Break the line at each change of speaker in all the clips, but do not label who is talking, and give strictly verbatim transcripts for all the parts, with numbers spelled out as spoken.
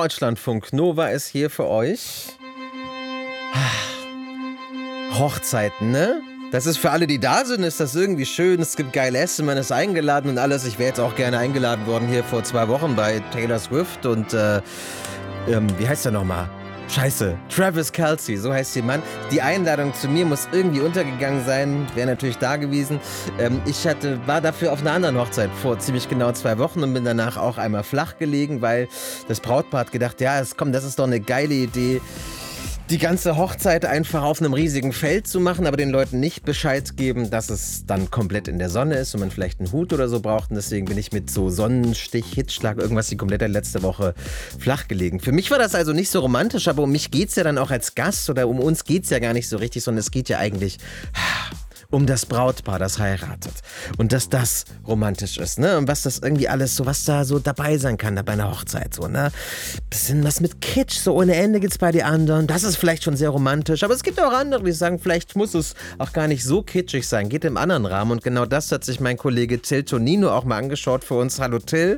Deutschlandfunk Nova ist hier für euch. Hochzeiten, ne? Das ist für alle, die da sind, ist das irgendwie schön. Es gibt geil Essen, man ist eingeladen und alles. Ich wäre jetzt auch gerne eingeladen worden hier vor zwei Wochen bei Taylor Swift und, äh, ähm, wie heißt der nochmal? Scheiße, Travis Kelce, so heißt der Mann. Die Einladung zu mir muss irgendwie untergegangen sein, wäre natürlich da gewesen. Ähm, ich hatte, war dafür auf einer anderen Hochzeit vor ziemlich genau zwei Wochen und bin danach auch einmal flach gelegen, weil das Brautpaar hat gedacht, ja, es, komm, das ist doch eine geile Idee, die ganze Hochzeit einfach auf einem riesigen Feld zu machen, aber den Leuten nicht Bescheid geben, dass es dann komplett in der Sonne ist und man vielleicht einen Hut oder so braucht. Und deswegen bin ich mit so Sonnenstich, Hitzschlag, irgendwas die komplette letzte Woche flach gelegen. Für mich war das also nicht so romantisch, aber um mich geht's ja dann auch als Gast oder um uns geht's ja gar nicht so richtig, sondern es geht ja eigentlich um das Brautpaar, das heiratet. Und dass das romantisch ist, ne? Und was das irgendwie alles so, was da so dabei sein kann bei einer Hochzeit, so, ne? Bisschen was mit Kitsch, so ohne Ende gibt's bei den anderen. Das ist vielleicht schon sehr romantisch, aber es gibt auch andere, die sagen, vielleicht muss es auch gar nicht so kitschig sein. Geht im anderen Rahmen und genau das hat sich mein Kollege Till Tonino auch mal angeschaut für uns. Hallo Till.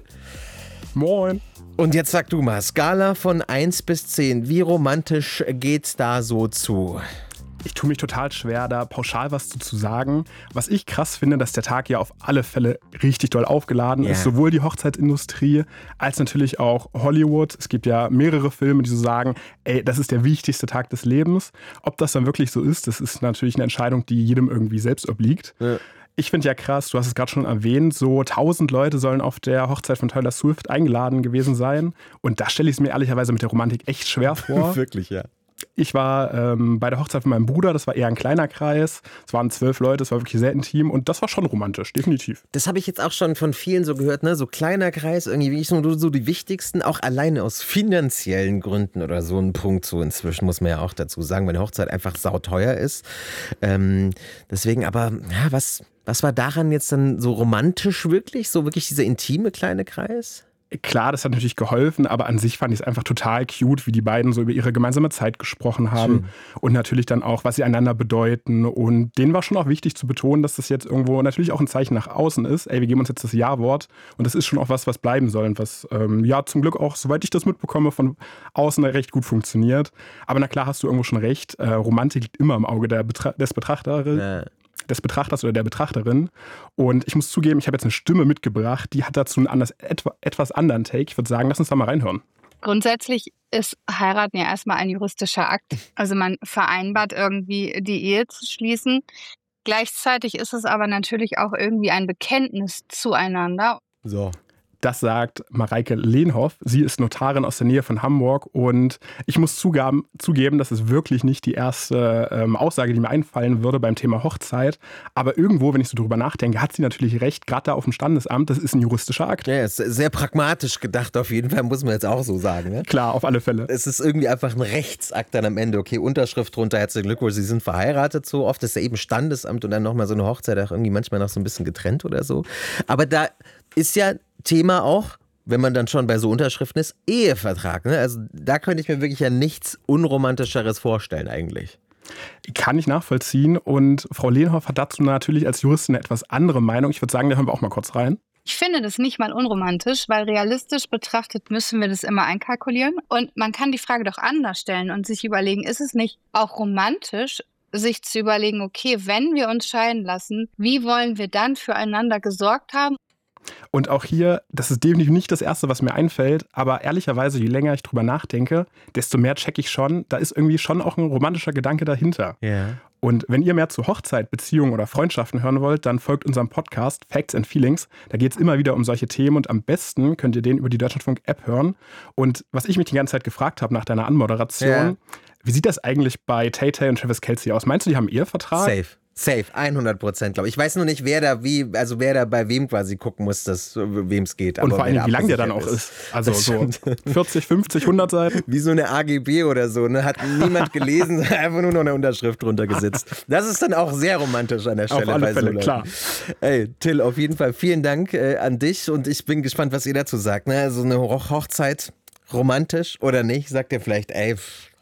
Moin.
Und jetzt sag du mal, Skala von eins bis zehn, wie romantisch geht's da so zu?
Ich tue mich total schwer, da pauschal was zu, zu sagen. Was ich krass finde, dass der Tag ja auf alle Fälle richtig doll aufgeladen yeah. ist. Sowohl die Hochzeitsindustrie als natürlich auch Hollywood. Es gibt ja mehrere Filme, die so sagen, ey, das ist der wichtigste Tag des Lebens. Ob das dann wirklich so ist, das ist natürlich eine Entscheidung, die jedem irgendwie selbst obliegt. Ja. Ich finde ja krass, du hast es gerade schon erwähnt, so tausend Leute sollen auf der Hochzeit von Taylor Swift eingeladen gewesen sein. Und da stelle ich es mir ehrlicherweise mit der Romantik echt schwer vor.
Wirklich, ja.
Ich war ähm, bei der Hochzeit von meinem Bruder, das war eher ein kleiner Kreis. Es waren zwölf Leute, es war wirklich sehr intim und das war schon romantisch, definitiv.
Das habe ich jetzt auch schon von vielen so gehört, ne? So kleiner Kreis, irgendwie wie ich so, so die wichtigsten, auch alleine aus finanziellen Gründen oder so ein Punkt. So inzwischen muss man ja auch dazu sagen, weil eine Hochzeit einfach sauteuer ist. Ähm, deswegen aber, ja, was, was war daran jetzt dann so romantisch wirklich? So wirklich dieser intime kleine Kreis?
Klar, das hat natürlich geholfen, aber an sich fand ich es einfach total cute, wie die beiden so über ihre gemeinsame Zeit gesprochen haben. Schön. Und natürlich dann auch, was sie einander bedeuten. Und denen war schon auch wichtig zu betonen, dass das jetzt irgendwo natürlich auch ein Zeichen nach außen ist. Ey, wir geben uns jetzt das Ja-Wort und das ist schon auch was, was bleiben soll und was ähm, ja zum Glück auch, soweit ich das mitbekomme, von außen recht gut funktioniert. Aber na klar, hast du irgendwo schon recht, äh, Romantik liegt immer im Auge der Betra- des Betrachters. Ja. des Betrachters oder der Betrachterin. Und ich muss zugeben, ich habe jetzt eine Stimme mitgebracht, die hat dazu einen anders, etwa, etwas anderen Take. Ich würde sagen, lass uns da mal reinhören.
Grundsätzlich ist Heiraten ja erstmal ein juristischer Akt. Also man vereinbart irgendwie die Ehe zu schließen. Gleichzeitig ist es aber natürlich auch irgendwie ein Bekenntnis zueinander.
So. Das sagt Mareike Lehnhoff. Sie ist Notarin aus der Nähe von Hamburg und ich muss zugeben, zugeben das ist wirklich nicht die erste ähm, Aussage, die mir einfallen würde beim Thema Hochzeit. Aber irgendwo, wenn ich so drüber nachdenke, hat sie natürlich recht, gerade da auf dem Standesamt, das ist ein juristischer Akt.
Ja, ist sehr pragmatisch gedacht auf jeden Fall, muss man jetzt auch so sagen. Ne?
Klar, auf alle Fälle.
Es ist irgendwie einfach ein Rechtsakt dann am Ende. Okay, Unterschrift drunter, herzlichen Glückwunsch, Sie sind verheiratet. So oft ist ja eben Standesamt und dann nochmal so eine Hochzeit auch irgendwie manchmal noch so ein bisschen getrennt oder so. Aber da ist ja Thema auch, wenn man dann schon bei so Unterschriften ist, Ehevertrag. Ne? Also da könnte ich mir wirklich ja nichts Unromantischeres vorstellen eigentlich.
Kann ich nachvollziehen und Frau Lehnhoff hat dazu natürlich als Juristin eine etwas andere Meinung. Ich würde sagen, da hören wir auch mal kurz rein.
Ich finde das nicht mal unromantisch, weil realistisch betrachtet müssen wir das immer einkalkulieren. Und man kann die Frage doch anders stellen und sich überlegen, ist es nicht auch romantisch, sich zu überlegen, okay, wenn wir uns scheiden lassen, wie wollen wir dann füreinander gesorgt haben?
Und auch hier, das ist definitiv nicht das Erste, was mir einfällt, aber ehrlicherweise, je länger ich drüber nachdenke, desto mehr checke ich schon, da ist irgendwie schon auch ein romantischer Gedanke dahinter.
Yeah.
Und wenn ihr mehr zu Hochzeit, Beziehungen oder Freundschaften hören wollt, dann folgt unserem Podcast Facts and Feelings. Da geht es immer wieder um solche Themen und am besten könnt ihr den über die Deutschlandfunk-App hören. Und was ich mich die ganze Zeit gefragt habe nach deiner Anmoderation, yeah. wie sieht das eigentlich bei Tay-Tay und Travis Kelce aus? Meinst du, die haben einen Ehevertrag?
Safe. Safe, hundert Prozent, glaube ich. Ich weiß nur nicht, wer da wie, also wer da bei wem quasi gucken muss, wem es geht.
Und aber vor allem, wie lang der dann auch ist. ist. Also so vierzig, fünfzig, hundert Seiten.
Wie so eine A G B oder so, ne? Hat niemand gelesen, einfach nur noch eine Unterschrift drunter gesetzt. Das ist dann auch sehr romantisch an der Stelle.
Auf alle
bei
Fälle,
so
klar.
Ey, Till, auf jeden Fall vielen Dank äh, an dich und ich bin gespannt, was ihr dazu sagt. Ne? So eine Hochzeit, romantisch oder nicht, sagt ihr vielleicht, ey,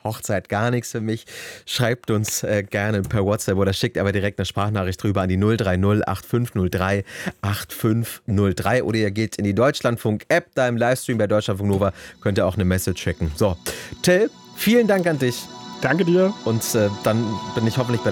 Hochzeit gar nichts für mich, schreibt uns äh, gerne per WhatsApp oder schickt aber direkt eine Sprachnachricht rüber an die null drei null acht fünf null drei acht fünf null drei oder ihr geht in die Deutschlandfunk-App, da im Livestream bei Deutschlandfunk Nova könnt ihr auch eine Message schicken. So, Till, vielen Dank an dich.
Danke dir.
Und äh, dann bin ich hoffentlich bei der